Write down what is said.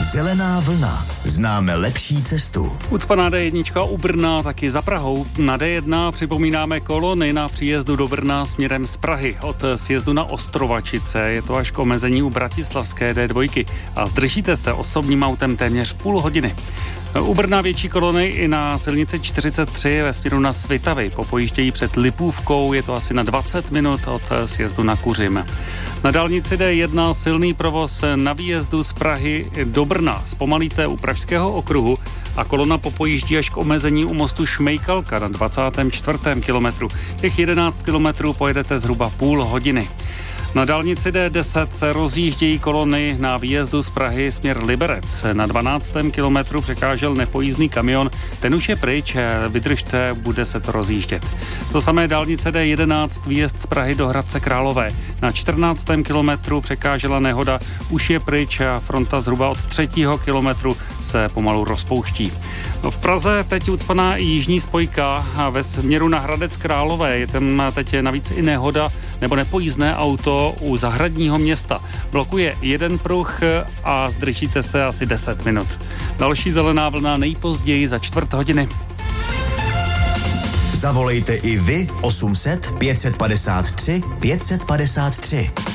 Zelená vlna. Známe lepší cestu. Ucpaná D1 u Brna, taky za Prahou. Na D1 připomínáme kolony na příjezdu do Brna směrem z Prahy. Od sjezdu na Ostrovačice je to až k omezení u bratislavské D2 a zdržíte se osobním autem téměř půl hodiny. U Brna větší kolony i na silnici 43 ve směru na Svitavy. Po pojíždění před Lipůvkou je to asi na 20 minut od sjezdu na Kuřim. Na dálnici D1 silný provoz na výjezdu z Prahy do Brna. Zpomalíte u Pražského okruhu a kolona popojíždí až k omezení u mostu Šmejkalka na 24. kilometru. Těch 11 kilometrů pojedete zhruba půl hodiny. Na dálnici D10 se rozjíždějí kolony na výjezdu z Prahy směr Liberec. Na 12. kilometru překážel nepojízdný kamion, ten už je pryč, vydržte, bude se to rozjíždět. To samé dálnice D11 výjezd z Prahy do Hradce Králové. Na 14. kilometru překážela nehoda, už je pryč a fronta zhruba od 3. kilometru se pomalu rozpouští. V Praze teď ucpaná i jižní spojka a ve směru na Hradec Králové je tam teď navíc i nehoda nebo nepojízdné auto u Zahradního města. Blokuje jeden pruh a zdržíte se asi 10 minut. Další zelená vlna nejpozději za čtvrt hodiny. Zavolejte i vy 800 553 553.